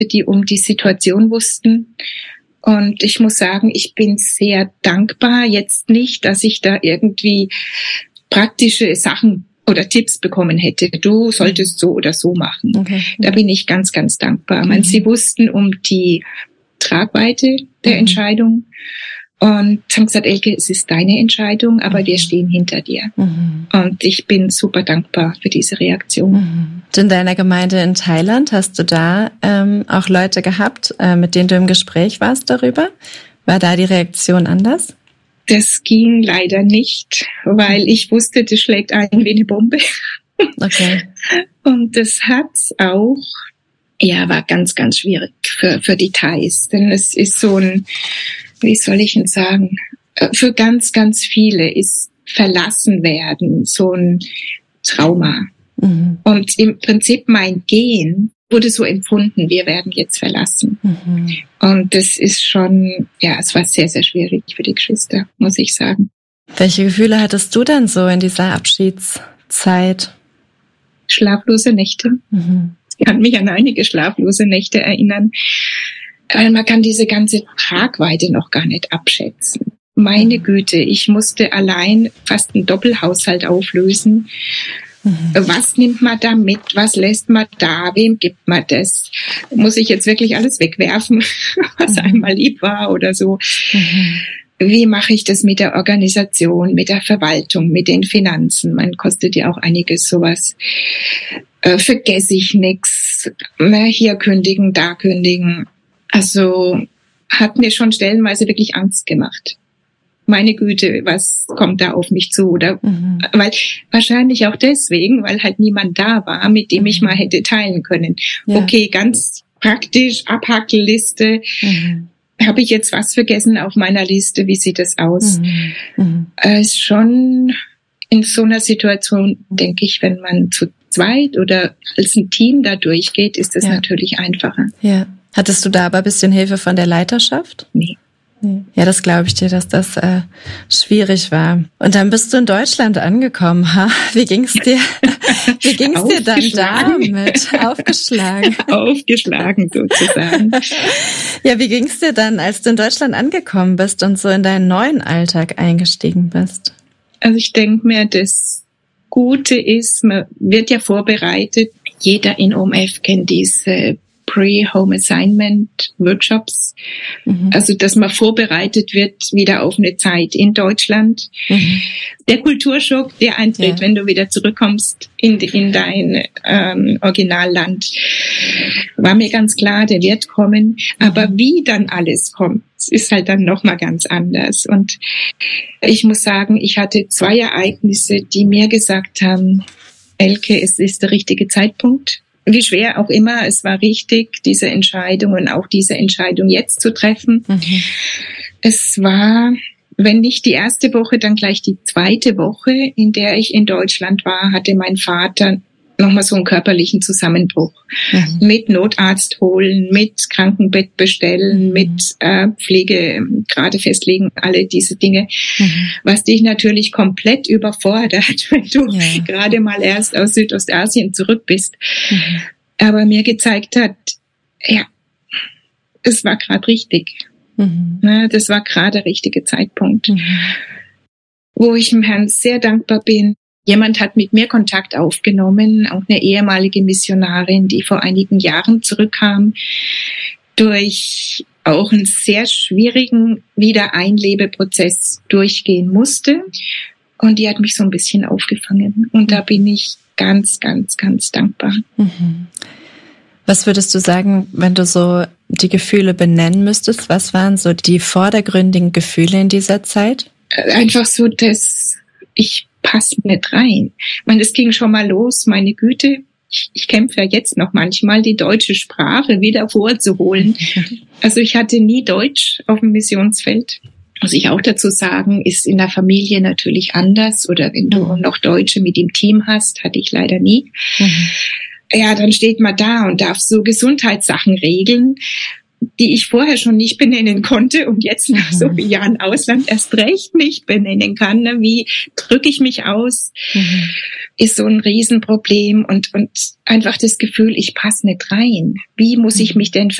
die um die Situation wussten. Und ich muss sagen, ich bin sehr dankbar. Jetzt nicht, dass ich da irgendwie praktische Sachen oder Tipps bekommen hätte. Du solltest so oder so machen. Okay. Da bin ich ganz, ganz dankbar. Sie wussten um die Tragweite der Entscheidung und haben gesagt, Elke, es ist deine Entscheidung, aber wir stehen hinter dir. Und ich bin super dankbar für diese Reaktion. In deiner Gemeinde in Thailand, hast du da auch Leute gehabt, mit denen du im Gespräch warst darüber? War da die Reaktion anders? Das ging leider nicht, weil ich wusste, das schlägt ein wie eine Bombe. Okay. Und das hat's auch, war ganz, ganz schwierig für die Thais. Denn es ist so ein, wie soll ich denn sagen, für ganz, ganz viele ist verlassen werden so ein Trauma. Und im Prinzip mein Gehen wurde so empfunden, wir werden jetzt verlassen. Und das ist schon, es war sehr, sehr schwierig für die Geschwister, muss ich sagen. Welche Gefühle hattest du denn so in dieser Abschiedszeit? Schlaflose Nächte. Ich kann mich an einige schlaflose Nächte erinnern, weil man kann diese ganze Tragweite noch gar nicht abschätzen. Meine Güte, ich musste allein fast einen Doppelhaushalt auflösen. Was nimmt man da mit? Was lässt man da? Wem gibt man das? Muss ich jetzt wirklich alles wegwerfen, was einmal lieb war oder so? Wie mache ich das mit der Organisation, mit der Verwaltung, mit den Finanzen? Man kostet ja auch einiges sowas. Vergesse ich nichts? Hier kündigen, da kündigen. Also hat mir schon stellenweise wirklich Angst gemacht. Meine Güte, was kommt da auf mich zu? Oder weil wahrscheinlich auch deswegen, weil halt niemand da war, mit dem ich mal hätte teilen können. Ja. Okay, ganz praktisch, Abhackliste. Habe ich jetzt was vergessen auf meiner Liste? Wie sieht das aus? Ist schon in so einer Situation, denke ich, wenn man zu zweit oder als ein Team da durchgeht, ist das natürlich einfacher. Ja. Hattest du da aber ein bisschen Hilfe von der Leiterschaft? Nee. Ja, das glaube ich dir, dass das schwierig war. Und dann bist du in Deutschland angekommen, ha? Wie ging's dir? Wie ging's dir dann damit? Aufgeschlagen. Aufgeschlagen sozusagen. Ja, wie ging's dir dann, als du in Deutschland angekommen bist und so in deinen neuen Alltag eingestiegen bist? Also ich denke mir, das Gute ist, man wird ja vorbereitet. Jeder in OMF kennt diese Pre-Home Assignment Workshops, also dass man vorbereitet wird wieder auf eine Zeit in Deutschland. Der Kulturschock, der eintritt, wenn du wieder zurückkommst in dein Originalland, war mir ganz klar, der wird kommen. Aber wie dann alles kommt, ist halt dann nochmal ganz anders. Und ich muss sagen, ich hatte 2 Ereignisse, die mir gesagt haben, Elke, es ist der richtige Zeitpunkt. Wie schwer auch immer, es war richtig, diese Entscheidung und auch diese Entscheidung jetzt zu treffen. Es war, wenn nicht die erste Woche, dann gleich die 2. Woche, in der ich in Deutschland war, hatte mein Vater nochmal so einen körperlichen Zusammenbruch. Mit Notarzt holen, mit Krankenbett bestellen, mit Pflege gerade festlegen, alle diese Dinge, was dich natürlich komplett überfordert, wenn du gerade mal erst aus Südostasien zurück bist. Aber mir gezeigt hat, es war gerade richtig. Das war gerade der richtige Zeitpunkt. Wo ich dem Herrn sehr dankbar bin. Jemand hat mit mir Kontakt aufgenommen, auch eine ehemalige Missionarin, die vor einigen Jahren zurückkam, durch auch einen sehr schwierigen Wiedereinlebeprozess durchgehen musste. Und die hat mich so ein bisschen aufgefangen. Und da bin ich ganz, ganz, ganz dankbar. Was würdest du sagen, wenn du so die Gefühle benennen müsstest? Was waren so die vordergründigen Gefühle in dieser Zeit? Einfach so, dass ich passe nicht rein. Ich meine, es ging schon mal los, meine Güte. Ich kämpfe ja jetzt noch manchmal, die deutsche Sprache wieder vorzuholen. Also ich hatte nie Deutsch auf dem Missionsfeld. Muss ich auch dazu sagen, ist in der Familie natürlich anders. Oder wenn du noch Deutsche mit im Team hast, hatte ich leider nie. Ja, dann steht man da und darf so Gesundheitssachen regeln. die ich vorher schon nicht benennen konnte und jetzt nach so vielen Jahren Ausland erst recht nicht benennen kann. Ne? Wie drücke ich mich aus, ist so ein Riesenproblem und einfach das Gefühl, ich passe nicht rein. Wie muss ich mich denn